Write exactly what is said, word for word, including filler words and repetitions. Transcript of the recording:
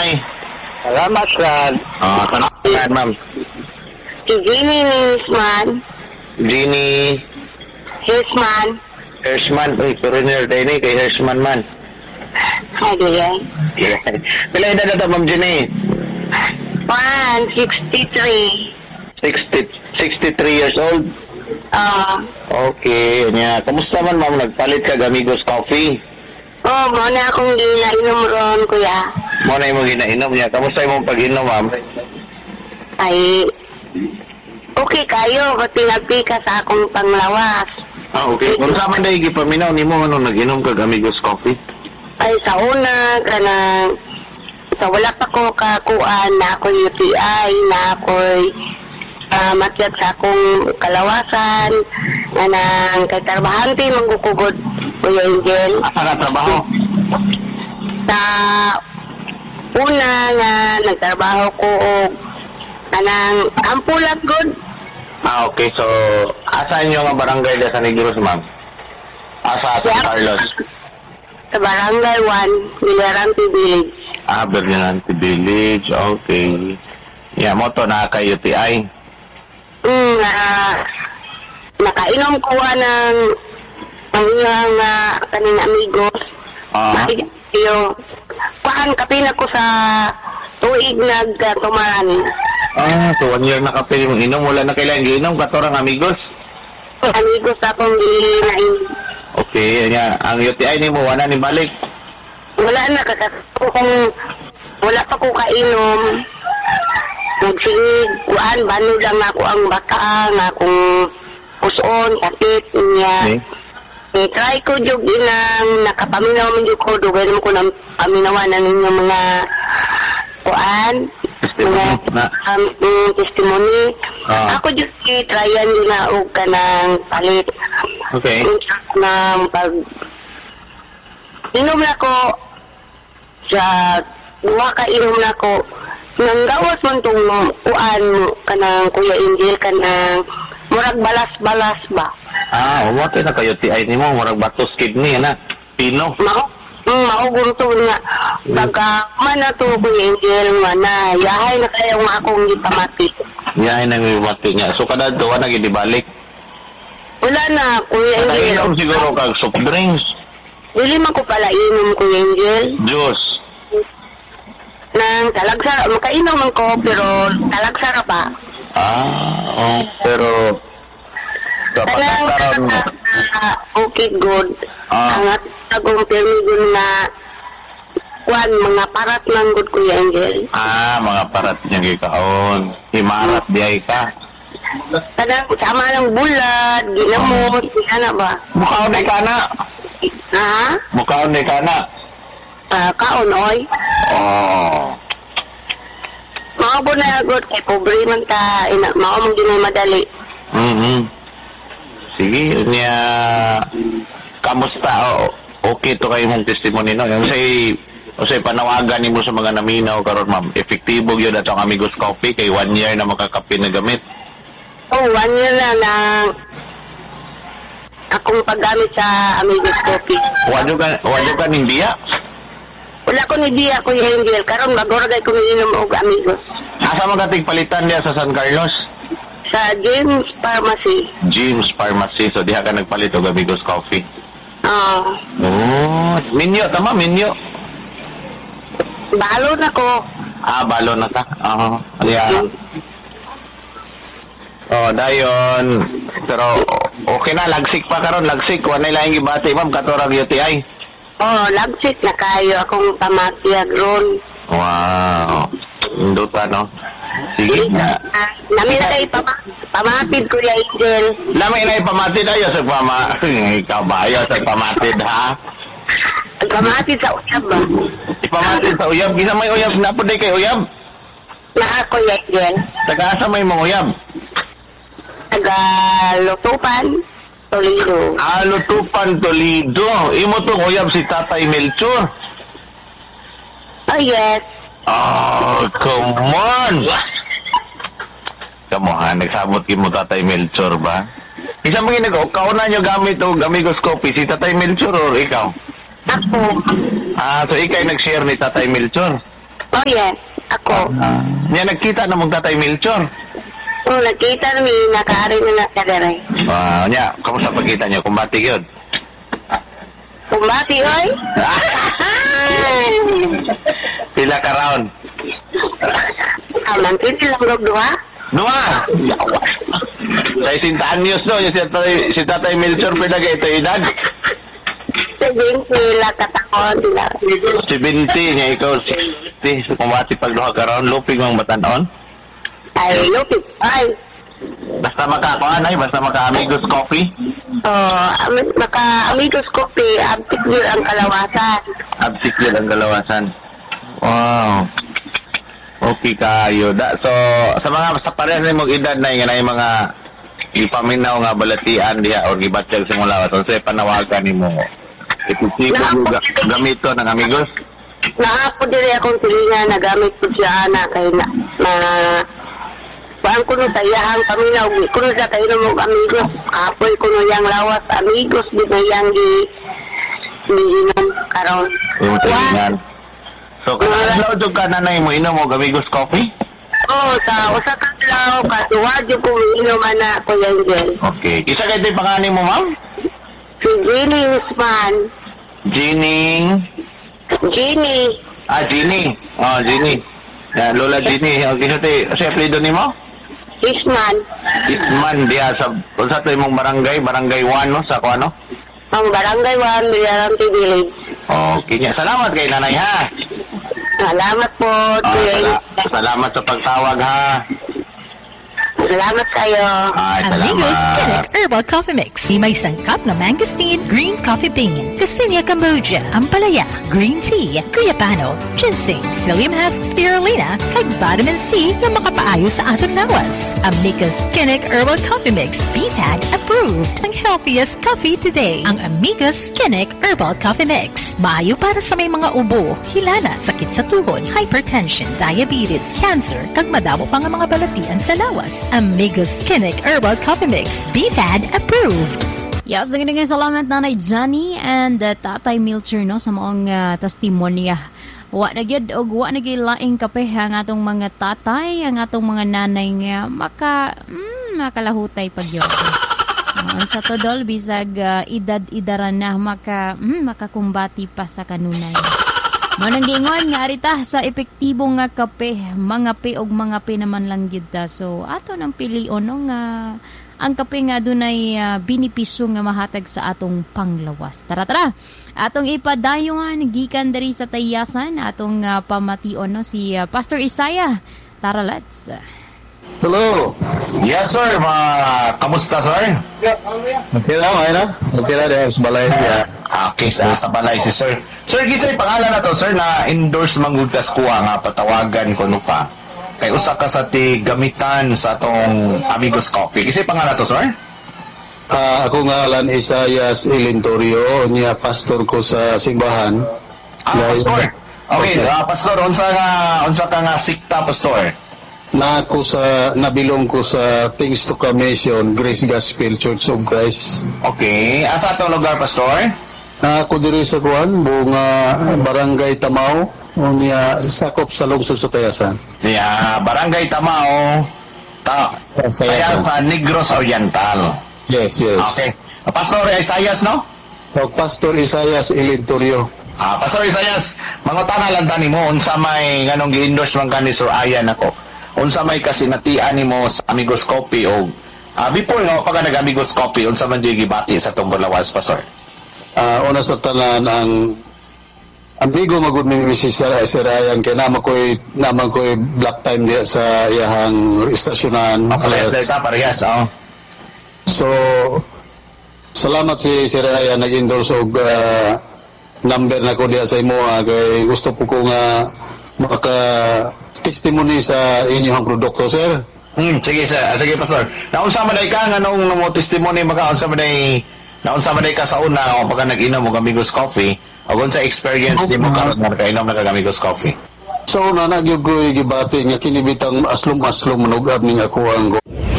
Nay. Salamat, Rad. Ah, salamat, ma'am. Si Jenny Nisman. Jenny Hisman. Hirschman. Uy, foreigner tayo ni kay Hirschman man. Ano yan? Pila edad na ito, Ma'am Jenny? one sixty-three. sixty, sixty-three years old? Ah. Okay, nya. Kamusta man, ma'am? Nagpalit ka Amigos Coffee? Oh, mo na akong ginainom ron, kuya. Mo na yung ginainom niya. Kamusta yung pag-inom, ma'am? Ay, okay kayo. Ba't pinagpika sa akong panglawas? Ah, okay. Kung saan man dahil ipaminaw ni mo, ano, nag-inom ka Amigos Coffee? Ay, sa una, kanang, sa wala pa ko kakuan na ako U T I, na ako'y uh, matyat sa akong kalawasan, na nang kay trabahante, manggukugod, Kuya Angel. Asa na trabaho? Sa una nga, nagtrabaho ko, kanang, ampulat good. Ah, okay. So, asan yung nga barangay da sa Negros, ma'am? Asa San Yeah. Carlos? Sa Barangay one, Milarante Village. Ah, Berlinante Village. Okay. Yeah, mo to na kay U T I. Mm, uh, nakainom ko ng ang iyang uh, kaning amigos. Ah. Yung paan kapina ko sa tuig nagtuman. Ah, so one year na ka pwede mong inom. Wala na kailangan giinom. Katorang amigos. Amigos akong ginain. Okay, yan. Ang U T I ni mo, wala ni balik. Wala na kakako kung wala pa ko kainom. Nagsigig, kuan, bano lang ako ang baka, nga kung puson, sakit, niya. Okay. Eh, try ko jug inang nakapaminaw man jud ko, dugay naman ko ng paminawan ng inyong mga kuan, mga Na. um, um, testimony. Ah. Ako jud i-tryan yun na og ka ng palit. Okay. Na pag inom na ko sa duha ka inom na ko nang gawas man tong kuan kanang Kuya Angel kanang murag balas-balas ba. Ah, umote na kay U T I ni mo. Murag batos kidney, na. Pino. Mao mm, mauguro to nga pagka man na to Kuya Angel nga na yahay na kayo nga akong gipamati. Yan ang mati niya. So, kada doon na gidibalik. Wala na Kuya Angel. Nainom siguro kag soft drinks. Dili man ko pala inom Kuya Angel. Juice. Nang talagsa, makainom man ko, pero talagsa ra ba? Ah, oh, pero kapag Talang nagkaroon mo. uh, okay, good. Ah. Ang atagong permigon na kuan, mga parat lang good, Kuya Angel. Ah, mga parat niya gikaon. Himarat di ay ka. Talang sama lang bulad, ginamot, ano ba? Mukhaon ay ka na. Ha? Mukhaon ay ka na. Uh, kaon, oy. Oh. Maabo na good, kay pobre man ta, ina, mao man ginay madali. Mm-hmm. Sige, niya. Kamusta? Oh, okay to kayo mong testimony, no? Yung say, say panawagan ni mo sa mga naminaw karon, ma'am. Epektibo yun atong Amigos Coffee kay one year na makakape na gamit. Oh, one year na na akong paggamit sa Amigos Coffee. Wadyo ka, wadyo ka ning diya? Wala ko ni Dia, Kuya Angel. Karon magoragay ko niinom og Amigos. Asa magating palitan niya sa San Carlos? Sa James Pharmacy. James Pharmacy. So, diha ka nagpalit og Amigos Coffee. Ah, Oh, minyo, tama, minyo. balo na ko. Ah, balo na ka. Oo. Yeah. Oh, dayon. Pero, okay na, lagsik pa karon, lagsik. Wala lang yung ibati, ma'am, katorang U T I. Oh, lagsit na kayo akong pamatiyag ron. Wow. Indot pa, no? Sige na. Ah, namin na kayo pama pamatid, Kuya Angel. Lami na ipamatid ayo sa pama. Ikaw ba ayo sa pamatid, ha? Pamatid sa usap ba? Ipamatid sa uyab. Gisa may uyab. Napuday kay uyab. Na Kuya Angel. Taga-asa may mga uyab. Taga Lutupan, Toledo. Alutupan, Toledo. Imo tong uyab si Tatay Melchor. Oh, yes. Oh, come on! Come on, nagsabot ki mo Tatay Melchor ba? Isa mga nag kauna nyo gamit o Amigos Coffee, si Tatay Melchor or ikaw? Ako. Ah, so ikay nag-share ni Tatay Melchor? Oh, yes. Ako. Ah, niya nagkita na mong Tatay Melchor. Oh, nagkita namin, nakaari na na kadere. Ah, niya, kamusta pagkita niyo? Kumbati yun? Kumbati, oy? Pila ka round? Aman, kiti lang log duha? Dua! Sa isinta anyos no, yung si Tatay, si Tatay Melchor pinagay ito edad. Sabihin sila katakon sila. Si Binti, niya ikaw, si kumati pag duha ka round, lupig mong batanon? Ay, lupit. Ay. Basta makakuan ay, basta maka-amigos coffee. Oh, am- maka-amigos kopi, abtik yun ang kalawasan. Absik yun ang galawasan. Wow. Okay kayo. Da, so, sa mga sa parehas na mong edad na yung, yung mga ipaminaw nga balatian diha o gibatyag sa mong lawas. So, say, panawagan ni mo. Ipisipin yung ga, gamito ng amigos. Naapo diri akong silingan, nagamit ko siya na kay na, na Paan ko no sayahang kami na uwi ko no sa kayo mong amigos. Kapoy ko no yang lawas amigos di na yang di diinom karon. Yung tilingan. So, kanalaw yung kananay mo, inom mo amigos coffee? Oo, sa usa ka tlaw ka tuwad yung kung inom ana ko yan dyan. Okay. Isa kayo ito yung panganin mo, ma'am? Si Jenny Usman. Jeannie. Jenny. Ah, Jeannie. Oh, Jeannie. Yeah, Lola Jeannie. Okay, so tayo, kasi apelido ni mo? Isman. Itman, diya sa, sa tayo mong barangay, barangay one, no? Sa kung ano? Ang barangay one, Villarante Village. Okay, niya. Salamat kay nanay, ha? Salamat po. Oh, sala- salamat sa pagtawag, ha? Salamat kayo. Ay, Amigos salamat. Kinnick Herbal Coffee Mix. Di may sangkap na mangosteen, green coffee bean, Cassinia Cambogia, Ampalaya, green tea, Guyapano, ginseng, psyllium husk spirulina, kag vitamin C na makapaayo sa atong lawas. Amigos Kinnick Herbal Coffee Mix. B F A D approved. Ang healthiest coffee today. Ang Amigos Kinnick Herbal Coffee Mix. Maayo para sa may mga ubo, hilana, sakit sa tuhod, hypertension, diabetes, cancer, kag madamo pa nga mga balatian sa lawas. Amigos Kinnick Herbal Coffee Mix. B F A D approved. Yes, naging salamat Nanay Johnny and uh, Tatay Melchor no sa maong uh, testimonya. Wa na gyud og wa na gyud laing kape ang atong mga tatay, ang atong mga nanay nga maka mm, makalahutay pag yun. Uh, sa todol bisag uh, edad-idaran na maka mm, makakumbati pa sa kanunay. Manang gingon nga arita sa epektibong nga kape, mga pe og mga pe naman lang gyud ta. So ato nang pilion no nga ang kape nga dunay uh, binipisyo nga mahatag sa atong panglawas. Tara tara. Atong ipadayon nga gikan diri sa Tayasan atong uh, pamation no si uh, Pastor Isaiah. Tara let's. Hello. Yes, sir. Ma, kamusta, sir? Okay na, okay na? Okay na dahil sa balay. Yeah. Okay, sa, sa balay si sir. Sir, gisa yung pangalan na to, sir, na endorse mangudtas ko nga patawagan ko no pa. Kay usa ka sa ti gamitan sa atong Amigos Coffee. Gisa yung pangalan na to, sir? Uh, ako nga alan Isayas Ilintorio, niya pastor ko sa simbahan. Ah, Dahil- pastor. Okay, Okay. ah, pastor, unsa nga unsa ka nga sikta, pastor? Na ako sa, nabilong ko sa Things to Commission, Grace Gospel Church of Christ. Okay, asa atong lugar, pastor? Na ako diri sa Kuan, buong uh, Barangay Tamao, o niya sakop sa lungsod sa Tayasan. Yeah, Barangay Tamao, ta Tayasan. Tayasan, Negros Oriental. Yes, yes. Okay. Pastor Isaias, no? O, Pastor Isayas Ilintorio. Ah, Pastor Isaias, mangutana lang tani mo unsa may nganong gi-endorse man kani Sir Ayan ako. Unsa may kasinatian nimo sa Amigos Coffee o ah, before nga pag nag-Amigos Coffee, unsa man di gibati sa tong Bulawas, Pastor? Uh, una sa tanan ang amigo magud mi si Sir Ryan kay naman ko'y naman ko'y black time diya sa iyahang istasyonan. Parehas data, parehas, oh. So salamat si Sir Ryan nag-endorse og uh, number na ko diya sa imo ah, kay gusto po ko nga maka testimony sa inyong produkto, sir. Hmm, sige sir, ah, sige Pastor. Naunsa man day ka nganong mo testimony maka unsa man day naunsa man day ka sa una o pagka nag-inom og Amigos Coffee o unsa experience nimo karon nga nagainom ng Amigos Coffee? So na nagyugoy gibati nga kinibitang aslom-aslom manugab ning ako ang